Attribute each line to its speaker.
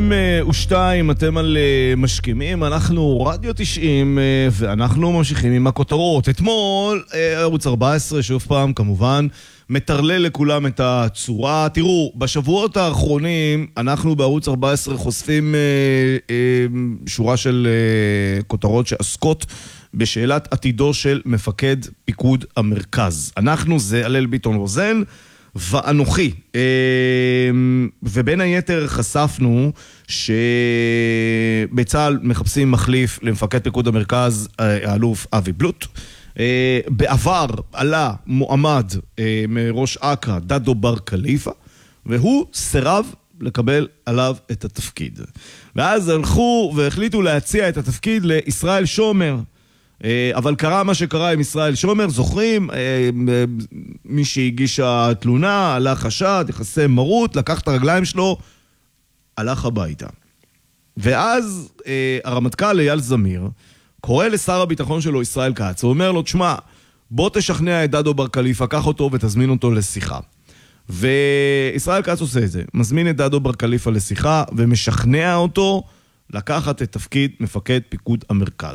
Speaker 1: ושתיים, אתם על משכימים, אנחנו רדיו 90 ואנחנו ממשיכים עם הכותרות. אתמול ערוץ 14 שוב פעם כמובן מטרלל לכולם את הצורה. תראו, בשבועות האחרונים אנחנו בערוץ 14 חושפים שורה של כותרות שעסקות בשאלת עתידו של מפקד פיקוד המרכז. אנחנו זה הלל ביטון רוזן ואנוכי, ובין היתר חשפנו שבצה"ל מחפשים מחליף למפקד פיקוד המרכז האלוף אבי בלוט. בעבר עלה מועמד מראש אכ"א דדו בר קליפה, והוא סירב לקבל עליו את התפקיד. ואז הלכו והחליטו להציע את התפקיד לישראל שומר. אבל קרה מה שקרה עם ישראל שומר, זוכרים? מי שהגישה תלונה, עלה חשד, יחסי מרות, לקח את הרגליים שלו, הלך הביתה. ואז הרמטכ"ל אייל זמיר קורא לשר הביטחון שלו ישראל כץ, הוא אומר לו, תשמע, בוא תשכנע את דדו בר קליפה, קח אותו ותזמין אותו לשיחה. וישראל כץ עושה את זה, מזמין את דדו בר קליפה לשיחה ומשכנע אותו לקחת את תפקיד מפקד פיקוד המרכז.